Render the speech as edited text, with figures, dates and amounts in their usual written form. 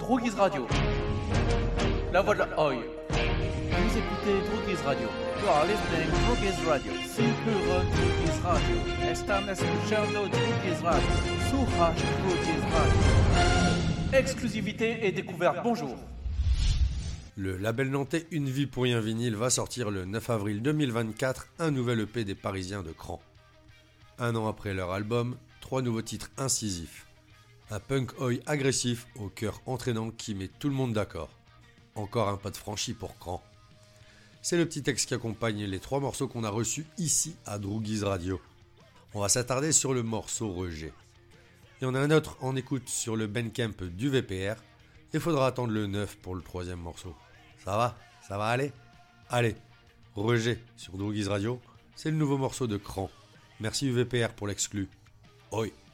Droogies Radio. La voix de la Oi. Vous écoutez Droogies Radio. You are listening to Droogies Radio. Sí, puro Droogies Radio. Están escuchando Droogies Radio. Surra Droogies Radio. Exclusivité et découverte. Bonjour. Le label nantais Une vie pour rien vinyle va sortir le 9 avril 2024 un nouvel EP des Parisiens de Cran. Un an après leur album, 3 nouveaux titres incisifs. Un punk oi agressif au cœur entraînant qui met tout le monde d'accord. Encore un pas de franchi pour Cran. C'est le petit texte qui accompagne les 3 morceaux qu'on a reçus ici à Droogies Radio. On va s'attarder sur le morceau Rejet. Il y en a un autre en écoute sur le Bandcamp du VPR et faudra attendre le 9 pour le 3e morceau. Ça va aller. Allez, Rejet sur Droogies Radio, c'est le nouveau morceau de Cran. Merci UVPR pour l'exclu. Oi.